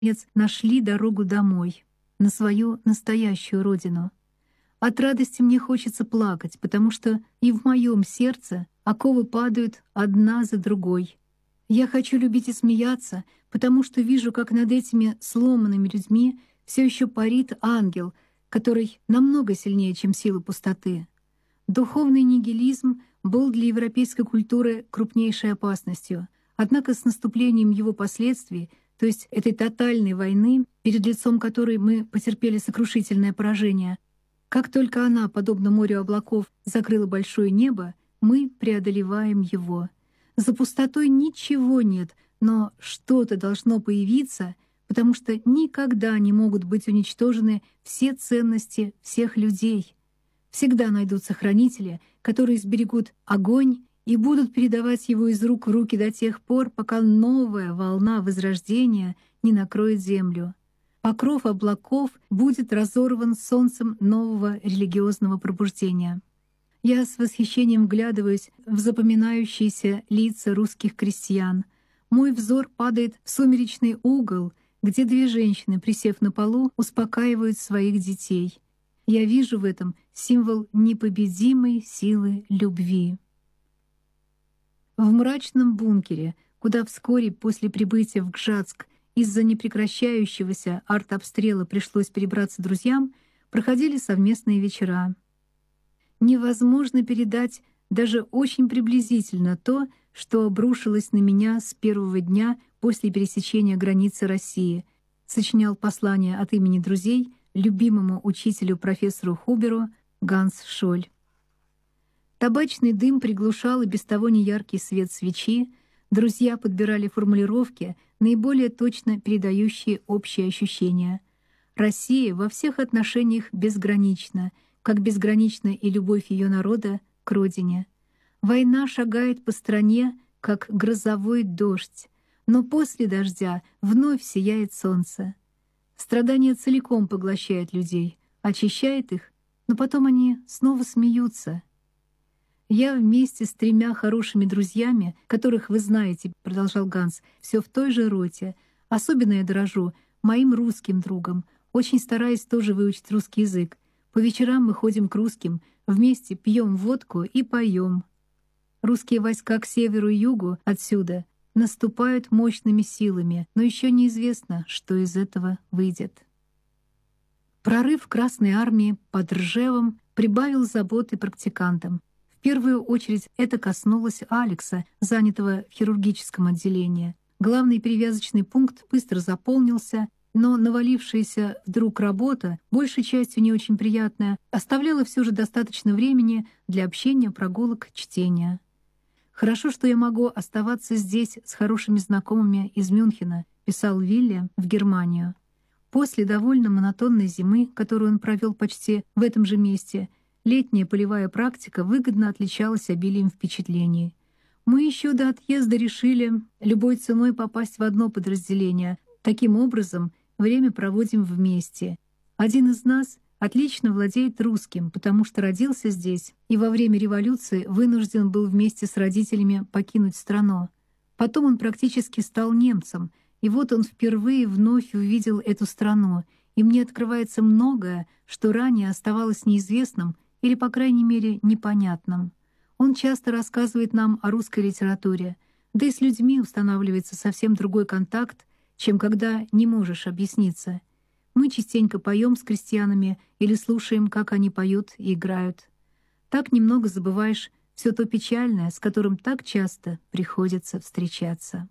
наконец нашли дорогу домой, на свою настоящую родину. От радости мне хочется плакать, потому что и в моем сердце оковы падают одна за другой. Я хочу любить и смеяться, потому что вижу, как над этими сломанными людьми все еще парит ангел, который намного сильнее, чем силы пустоты. Духовный нигилизм был для европейской культуры крупнейшей опасностью, однако с наступлением его последствий, то есть этой тотальной войны, перед лицом которой мы потерпели сокрушительное поражение, как только она, подобно морю облаков, закрыла большое небо, мы преодолеваем его. За пустотой ничего нет, но что-то должно появиться, потому что никогда не могут быть уничтожены все ценности всех людей. Всегда найдутся хранители, которые сберегут огонь и будут передавать его из рук в руки до тех пор, пока новая волна возрождения не накроет землю. Покров облаков будет разорван солнцем нового религиозного пробуждения. Я с восхищением вглядываюсь в запоминающиеся лица русских крестьян. Мой взор падает в сумеречный угол, где две женщины, присев на полу, успокаивают своих детей. Я вижу в этом символ непобедимой силы любви. В мрачном бункере, куда вскоре после прибытия в Гжатск из-за непрекращающегося артобстрела пришлось перебраться друзьям, проходили совместные вечера. Невозможно передать даже очень приблизительно то, что обрушилось на меня с первого дня после пересечения границы России, сочинял послание от имени друзей любимому учителю профессору Хуберу Ганс Шоль. Табачный дым приглушал и без того неяркий свет свечи, друзья подбирали формулировки, наиболее точно передающие общие ощущения. Россия во всех отношениях безгранична, как безгранична и любовь ее народа к родине. Война шагает по стране, как грозовой дождь, но после дождя вновь сияет солнце. Страдание целиком поглощает людей, очищает их, но потом они снова смеются. «Я вместе с 3 хорошими друзьями, которых вы знаете, — продолжал Ганс, — все в той же роте. Особенно я дорожу моим русским другом, очень стараюсь тоже выучить русский язык. По вечерам мы ходим к русским, вместе пьем водку и поем. Русские войска к северу и югу отсюда наступают мощными силами, но еще неизвестно, что из этого выйдет». Прорыв Красной Армии под Ржевом прибавил заботы практикантам. В первую очередь это коснулось Алекса, занятого в хирургическом отделении. Главный перевязочный пункт быстро заполнился, но навалившаяся вдруг работа, большей частью не очень приятная, оставляла все же достаточно времени для общения, прогулок, чтения. «Хорошо, что я могу оставаться здесь с хорошими знакомыми из Мюнхена», — писал Вилли в Германию. После довольно монотонной зимы, которую он провел почти в этом же месте, летняя полевая практика выгодно отличалась обилием впечатлений. Мы еще до отъезда решили любой ценой попасть в одно подразделение. Таким образом, время проводим вместе. Один из нас отлично владеет русским, потому что родился здесь и во время революции вынужден был вместе с родителями покинуть страну. Потом он практически стал немцем, и вот он впервые вновь увидел эту страну, и мне открывается многое, что ранее оставалось неизвестным или, по крайней мере, непонятным. Он часто рассказывает нам о русской литературе, да и с людьми устанавливается совсем другой контакт, чем когда не можешь объясниться. Мы частенько поем с крестьянами или слушаем, как они поют и играют. Так немного забываешь все то печальное, с которым так часто приходится встречаться.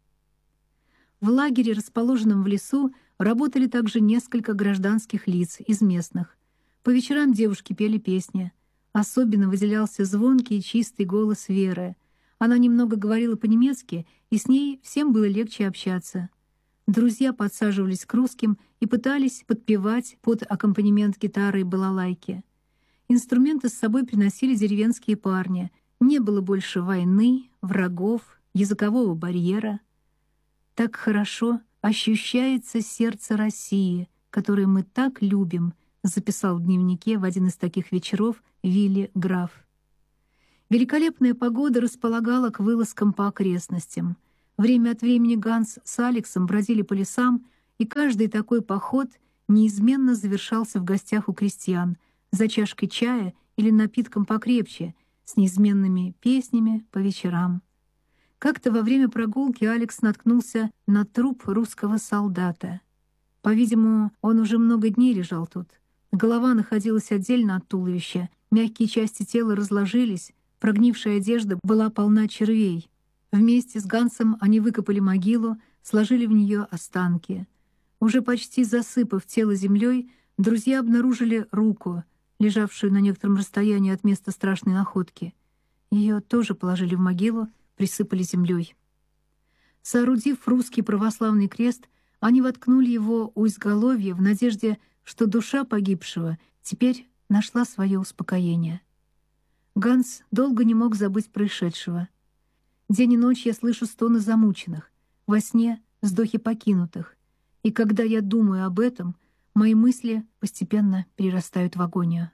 В лагере, расположенном в лесу, работали также несколько гражданских лиц из местных. По вечерам девушки пели песни. Особенно выделялся звонкий и чистый голос Веры. Она немного говорила по-немецки, и с ней всем было легче общаться. Друзья подсаживались к русским и пытались подпевать под аккомпанемент гитары и балалайки. Инструменты с собой приносили деревенские парни. Не было больше войны, врагов, языкового барьера. Так хорошо ощущается сердце России, которое мы так любим, записал в дневнике в один из таких вечеров Вилли Граф. Великолепная погода располагала к вылазкам по окрестностям. Время от времени Ганс с Алексом бродили по лесам и каждый такой поход неизменно завершался в гостях у крестьян за чашкой чая или напитком покрепче, с неизменными песнями по вечерам. Как-то во время прогулки Алекс наткнулся на труп русского солдата. По-видимому, он уже много дней лежал тут. Голова находилась отдельно от туловища, мягкие части тела разложились, прогнившая одежда была полна червей. Вместе с Гансом они выкопали могилу, сложили в нее останки. Уже почти засыпав тело землей, друзья обнаружили руку, лежавшую на некотором расстоянии от места страшной находки. Ее тоже положили в могилу, присыпали землей. Соорудив русский православный крест, они воткнули его у изголовья в надежде, что душа погибшего теперь нашла свое успокоение. Ганс долго не мог забыть происшедшего. День и ночь я слышу стоны замученных, во сне вздохи покинутых, и когда я думаю об этом, мои мысли постепенно перерастают в агонию.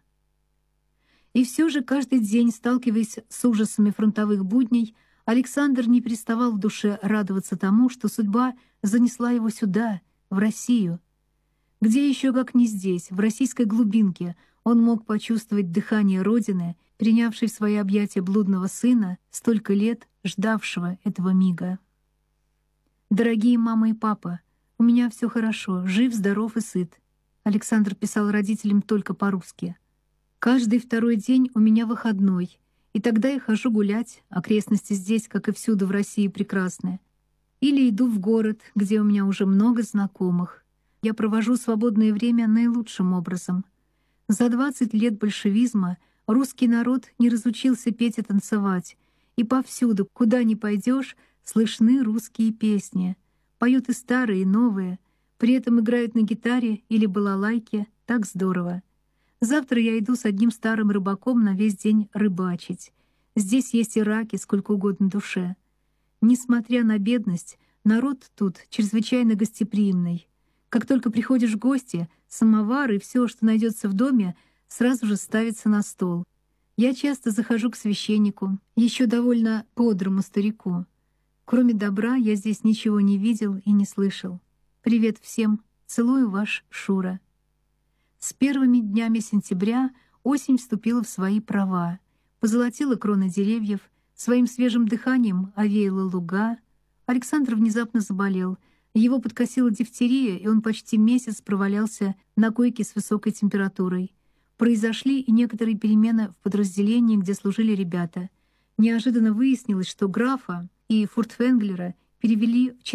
И все же каждый день, сталкиваясь с ужасами фронтовых будней, Александр не переставал в душе радоваться тому, что судьба занесла его сюда, в Россию. Где еще, как не здесь, в российской глубинке, он мог почувствовать дыхание Родины, принявшей в свои объятия блудного сына, столько лет ждавшего этого мига. «Дорогие мама и папа, у меня все хорошо, жив, здоров и сыт», Александр писал родителям только по-русски. «Каждый второй день у меня выходной, и тогда я хожу гулять, окрестности здесь, как и всюду в России, прекрасны. Или иду в город, где у меня уже много знакомых. Я провожу свободное время наилучшим образом. За 20 лет большевизма русский народ не разучился петь и танцевать, и повсюду, куда ни пойдешь, слышны русские песни. Поют и старые, и новые, при этом играют на гитаре или балалайке, так здорово. Завтра я иду с одним старым рыбаком на весь день рыбачить. Здесь есть и раки, сколько угодно душе. Несмотря на бедность, народ тут чрезвычайно гостеприимный. Как только приходишь в гости, самовар и все, что найдется в доме, сразу же ставится на стол. Я часто захожу к священнику, еще довольно бодрому старику. Кроме добра я здесь ничего не видел и не слышал. Привет всем, целую, ваш Шура». С первыми днями сентября осень вступила в свои права, позолотила кроны деревьев, своим свежим дыханием овеяла луга. Александр внезапно заболел. Его подкосила дифтерия, и он почти месяц провалялся на койке с высокой температурой. Произошли и некоторые перемены в подразделении, где служили ребята. Неожиданно выяснилось, что графа и фуртвенглера перевели в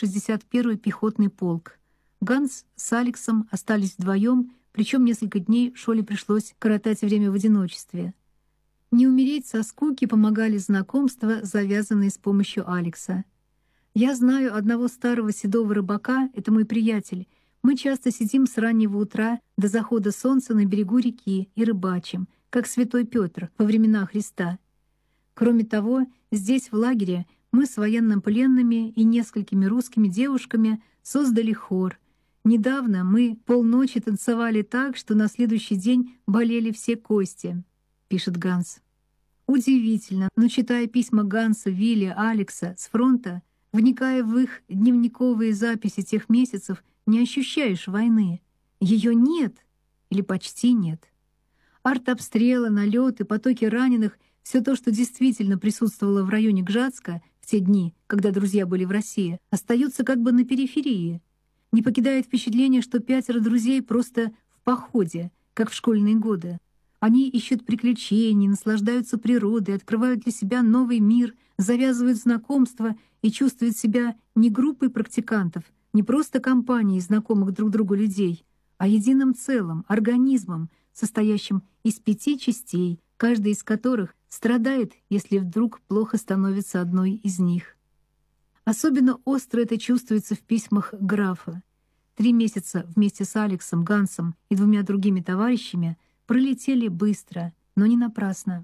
461-й пехотный полк. Ганс с Алексом остались вдвоем, причем несколько дней Шоле пришлось коротать время в одиночестве. Не умереть со скуки помогали знакомства, завязанные с помощью Алекса. «Я знаю одного старого седого рыбака, это мой приятель. Мы часто сидим с раннего утра до захода солнца на берегу реки и рыбачим, как святой Петр во времена Христа. Кроме того, здесь, в лагере, мы с военнопленными и несколькими русскими девушками создали хор. Недавно мы полночи танцевали так, что на следующий день болели все кости», — пишет Ганс. Удивительно, но читая письма Ганса, Вилли, Алекса с фронта, вникая в их дневниковые записи тех месяцев, не ощущаешь войны. Ее нет или почти нет. Артобстрелы, налеты, потоки раненых — все то, что действительно присутствовало в районе Гжатска в те дни, когда друзья были в России, остаются как бы на периферии. Не покидает впечатление, что 5 друзей просто в походе, как в школьные годы. Они ищут приключений, наслаждаются природой, открывают для себя новый мир, завязывают знакомства и чувствуют себя не группой практикантов, не просто компанией знакомых друг другу людей, а единым целым, организмом, состоящим из 5 частей, каждая из которых страдает, если вдруг плохо становится одной из них. Особенно остро это чувствуется в письмах графа. 3 месяца вместе с Алексом, Гансом и 2 другими товарищами пролетели быстро, но не напрасно.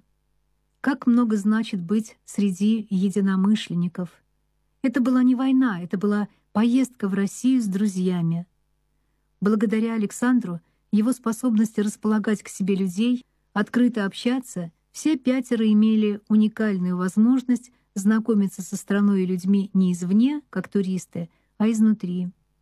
Как много значит быть среди единомышленников. Это была не война, это была поездка в Россию с друзьями. Благодаря Александру, его способности располагать к себе людей, открыто общаться, все 5 имели уникальную возможность знакомиться со страной и людьми не извне, как туристы, а изнутри.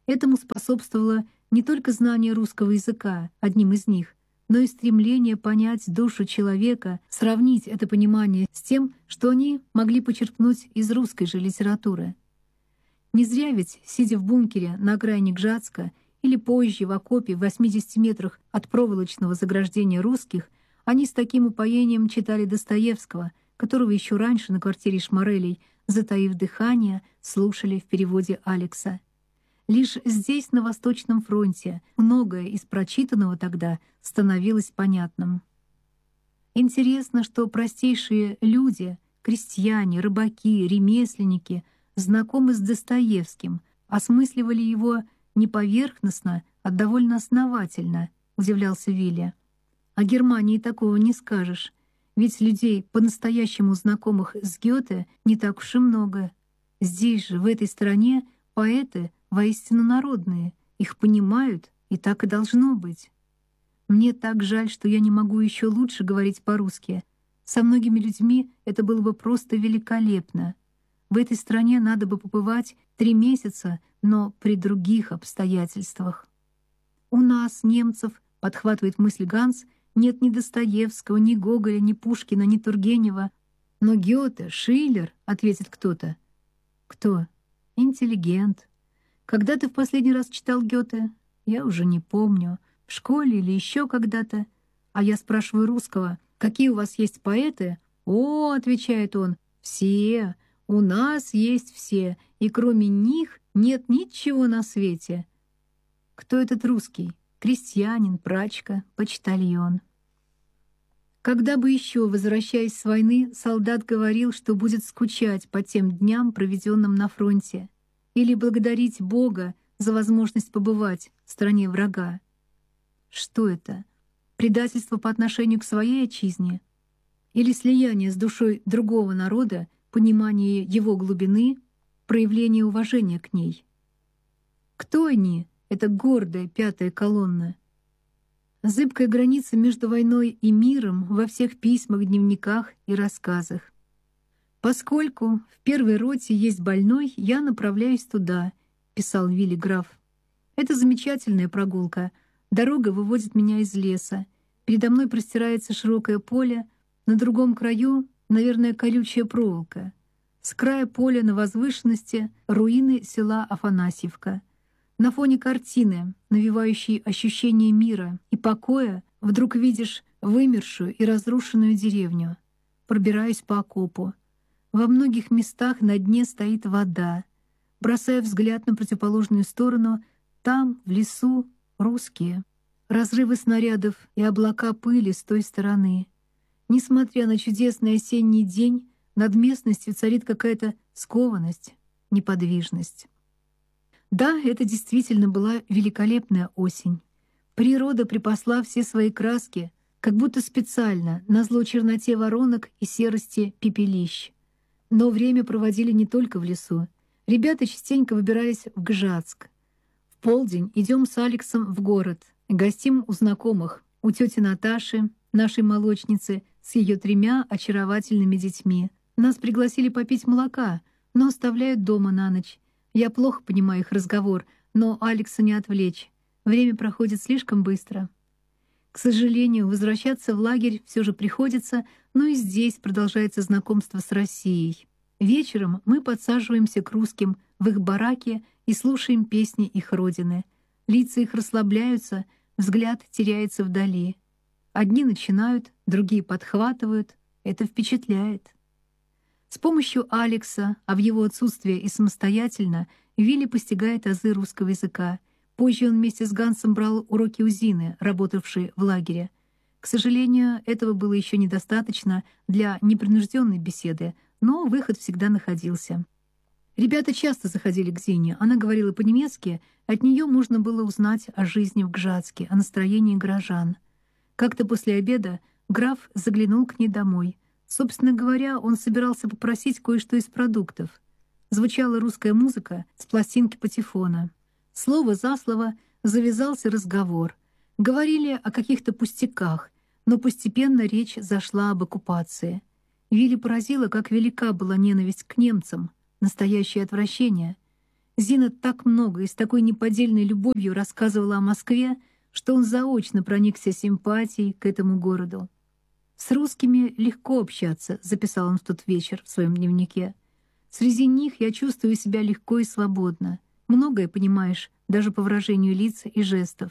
Этому способствовало не только знание русского языка, одним из них, но и стремление понять душу человека, сравнить это понимание с тем, что они могли почерпнуть из русской же литературы. Не зря ведь, сидя в бункере на окраине Гжатска или позже в окопе в 80 метрах от проволочного заграждения русских, они с таким упоением читали Достоевского, которого еще раньше на квартире Шмарелей, затаив дыхание, слушали в переводе Алекса. Лишь здесь, на Восточном фронте, многое из прочитанного тогда становилось понятным. Интересно, что простейшие люди, крестьяне, рыбаки, ремесленники, знакомы с Достоевским, осмысливали его не поверхностно, а довольно основательно, удивлялся Вилли. О Германии такого не скажешь, ведь людей, по-настоящему знакомых с Гёте, не так уж и много. Здесь же, в этой стране, поэты воистину народные, их понимают, и так и должно быть. Мне так жаль, что я не могу еще лучше говорить по-русски. Со многими людьми это было бы просто великолепно. В этой стране надо бы побывать 3 месяца, но при других обстоятельствах. У нас, немцев, подхватывает мысль Ганс, нет ни Достоевского, ни Гоголя, ни Пушкина, ни Тургенева. Но Гёте, Шиллер, ответит кто-то. Кто? Интеллигент. Когда ты в последний раз читал Гёте? Я уже не помню. В школе или еще когда-то. А я спрашиваю русского, какие у вас есть поэты? О, отвечает он, все. У нас есть все, и кроме них нет ничего на свете. Кто этот русский? Крестьянин, прачка, почтальон. Когда бы еще, возвращаясь с войны, солдат говорил, что будет скучать по тем дням, проведенным на фронте, или благодарить Бога за возможность побывать в стране врага? Что это? Предательство по отношению к своей отчизне? Или слияние с душой другого народа, понимание его глубины, проявление уважения к ней? Кто они, эта гордая пятая колонна? Зыбкая граница между войной и миром во всех письмах, дневниках и рассказах. «Поскольку в первой роте есть больной, я направляюсь туда», — писал Вилли Граф. «Это замечательная прогулка. Дорога выводит меня из леса. Передо мной простирается широкое поле, на другом краю, наверное, колючая проволока. С края поля на возвышенности руины села Афанасьевка. На фоне картины, навевающей ощущение мира и покоя, вдруг видишь вымершую и разрушенную деревню. Пробираюсь по окопу. Во многих местах на дне стоит вода. Бросая взгляд на противоположную сторону, там, в лесу, русские. Разрывы снарядов и облака пыли с той стороны. Несмотря на чудесный осенний день, над местностью царит какая-то скованность, неподвижность. Да, это действительно была великолепная осень. Природа припасла все свои краски, как будто специально, назло черноте воронок и серости пепелищ. Но время проводили не только в лесу. Ребята частенько выбирались в Гжатск. В полдень идем с Алексом в город, гостим у знакомых, у тети Наташи, нашей молочницы, с ее 3 очаровательными детьми. Нас пригласили попить молока, но оставляют дома на ночь. Я плохо понимаю их разговор, но Алекса не отвлечь. Время проходит слишком быстро. К сожалению, возвращаться в лагерь все же приходится, но и здесь продолжается знакомство с Россией. Вечером мы подсаживаемся к русским в их бараке и слушаем песни их родины. Лица их расслабляются, взгляд теряется вдали. Одни начинают, другие подхватывают. Это впечатляет. С помощью Алекса, а в его отсутствие и самостоятельно, Вилли постигает азы русского языка. Позже он вместе с Гансом брал уроки у Зины, работавшей в лагере. К сожалению, этого было еще недостаточно для непринужденной беседы, но выход всегда находился. Ребята часто заходили к Зине, она говорила по-немецки, от нее можно было узнать о жизни в Гжатске, о настроении горожан. Как-то после обеда граф заглянул к ней домой. Собственно говоря, он собирался попросить кое-что из продуктов. Звучала русская музыка с пластинки патефона. Слово за слово завязался разговор. Говорили о каких-то пустяках, но постепенно речь зашла об оккупации. Вилли поразило, как велика была ненависть к немцам, настоящее отвращение. Зина так много и с такой неподдельной любовью рассказывала о Москве, что он заочно проникся симпатией к этому городу. «С русскими легко общаться», — записал он в тот вечер в своем дневнике. «Среди них я чувствую себя легко и свободно. Многое понимаешь, даже по выражению лиц и жестов».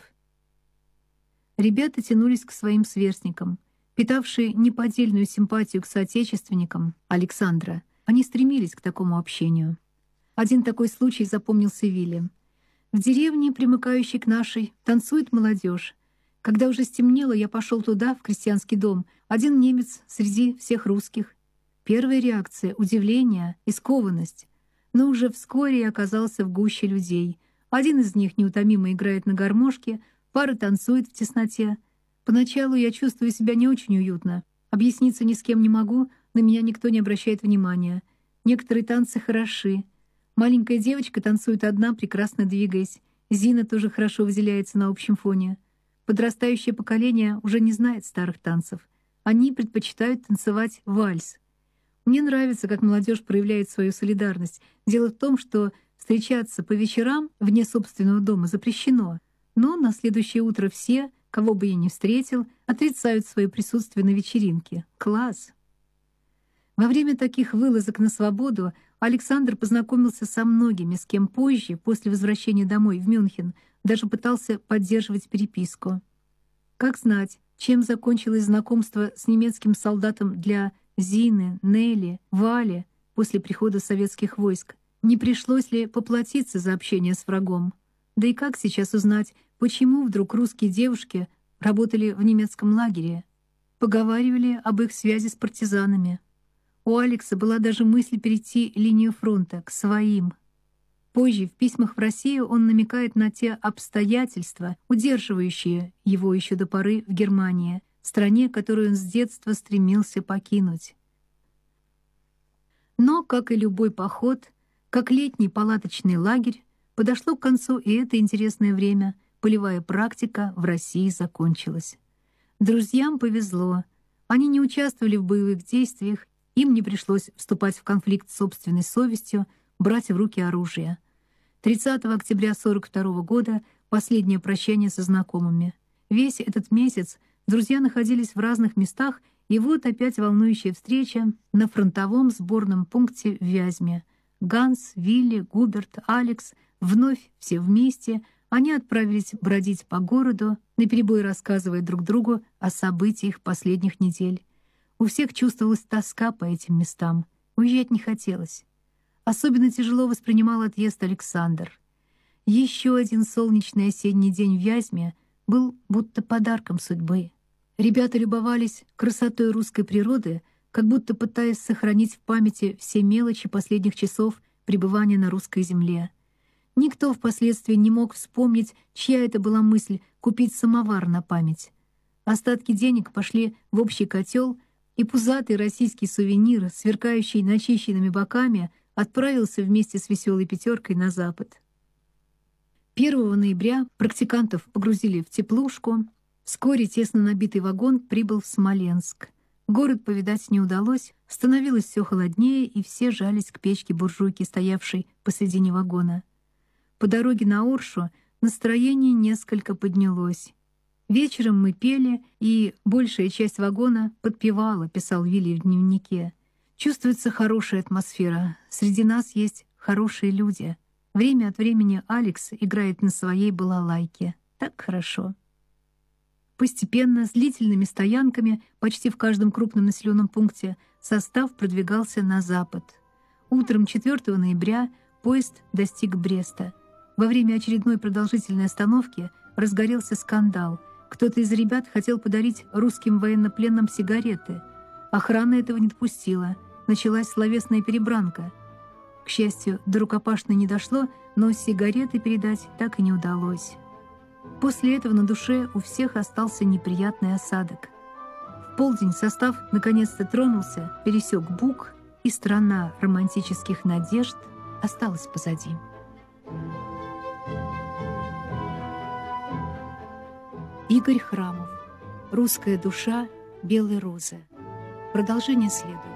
Ребята тянулись к своим сверстникам. Питавшие неподдельную симпатию к соотечественникам Александра, они стремились к такому общению. Один такой случай запомнился Вилле. В деревне, примыкающей к нашей, танцует молодежь. Когда уже стемнело, я пошел туда, в крестьянский дом, один немец среди всех русских. Первая реакция — удивление и скованность. Но уже вскоре я оказался в гуще людей. Один из них неутомимо играет на гармошке, пара танцует в тесноте. Поначалу я чувствую себя не очень уютно. Объясниться ни с кем не могу, на меня никто не обращает внимания. Некоторые танцы хороши. Маленькая девочка танцует одна, прекрасно двигаясь. Зина тоже хорошо выделяется на общем фоне. Подрастающее поколение уже не знает старых танцев. Они предпочитают танцевать вальс. Мне нравится, как молодежь проявляет свою солидарность. Дело в том, что встречаться по вечерам вне собственного дома запрещено. Но на следующее утро все, кого бы я ни встретил, отрицают свое присутствие на вечеринке. Класс! Во время таких вылазок на свободу Александр познакомился со многими, с кем позже, после возвращения домой в Мюнхен, даже пытался поддерживать переписку. Как знать, чем закончилось знакомство с немецким солдатом для Зины, Нелли, Вали после прихода советских войск? Не пришлось ли поплатиться за общение с врагом? Да и как сейчас узнать, почему вдруг русские девушки работали в немецком лагере? Поговаривали об их связи с партизанами. У Алекса была даже мысль перейти линию фронта к своим. Позже в письмах в Россию он намекает на те обстоятельства, удерживающие его еще до поры в Германии, стране, которую он с детства стремился покинуть. Но, как и любой поход, как летний палаточный лагерь, подошло к концу и это интересное время, полевая практика в России закончилась. Друзьям повезло. Они не участвовали в боевых действиях, им не пришлось вступать в конфликт с собственной совестью, брать в руки оружие. 30 октября 1942 года — последнее прощание со знакомыми. Весь этот месяц друзья находились в разных местах, и вот опять волнующая встреча на фронтовом сборном пункте в Вязьме. Ганс, Вилли, Губерт, Алекс, вновь все вместе, они отправились бродить по городу, наперебой рассказывая друг другу о событиях последних недель. У всех чувствовалась тоска по этим местам. Уезжать не хотелось. Особенно тяжело воспринимал отъезд Александр. Еще один солнечный осенний день в Вязьме был будто подарком судьбы. Ребята любовались красотой русской природы, как будто пытаясь сохранить в памяти все мелочи последних часов пребывания на русской земле. Никто впоследствии не мог вспомнить, чья это была мысль купить самовар на память. Остатки денег пошли в общий котел, и пузатый российский сувенир, сверкающий начищенными боками, отправился вместе с веселой пятеркой на запад. 1 ноября практикантов погрузили в теплушку. Вскоре тесно набитый вагон прибыл в Смоленск. Город повидать не удалось, становилось все холоднее, и все жались к печке-буржуйке, стоявшей посредине вагона. По дороге на Оршу настроение несколько поднялось. «Вечером мы пели, и большая часть вагона подпевала», — писал Вилли в дневнике. «Чувствуется хорошая атмосфера. Среди нас есть хорошие люди. Время от времени Алекс играет на своей балалайке. Так хорошо». Постепенно, с длительными стоянками, почти в каждом крупном населенном пункте, состав продвигался на запад. Утром 4 ноября поезд достиг Бреста. Во время очередной продолжительной остановки разгорелся скандал. Кто-то из ребят хотел подарить русским военнопленным сигареты. Охрана этого не допустила. Началась словесная перебранка. К счастью, до рукопашной не дошло, но сигареты передать так и не удалось. После этого на душе у всех остался неприятный осадок. В полдень состав наконец-то тронулся, пересек Буг, и страна романтических надежд осталась позади. Игорь Храмов. «Русская душа. Белые розы». Продолжение следует.